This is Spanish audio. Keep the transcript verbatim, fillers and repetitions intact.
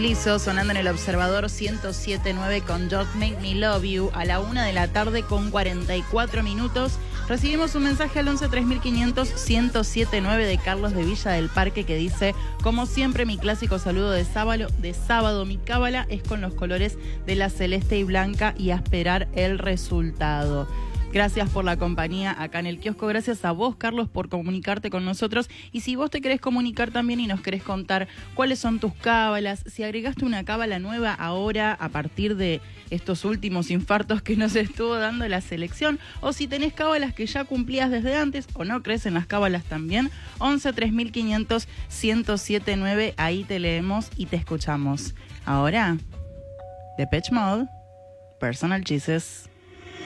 Lizzo sonando en el Observador ciento siete punto nueve con Just Make Me Love You a la una de la tarde con cuarenta y cuatro minutos. Recibimos un mensaje al once tres mil quinientos ciento siete punto nueve de Carlos de Villa del Parque que dice: como siempre, mi clásico saludo de sábado, de sábado, mi cábala es con los colores de la celeste y blanca y a esperar el resultado. Gracias por la compañía acá en el kiosco. Gracias a vos, Carlos, por comunicarte con nosotros. Y si vos te querés comunicar también y nos querés contar cuáles son tus cábalas, si agregaste una cábala nueva ahora a partir de estos últimos infartos que nos estuvo dando la selección, o si tenés cábalas que ya cumplías desde antes o no crees en las cábalas también, once tres mil quinientos ciento siete punto nueve, ahí te leemos y te escuchamos. Ahora, Depeche Mode, Personal Jesus.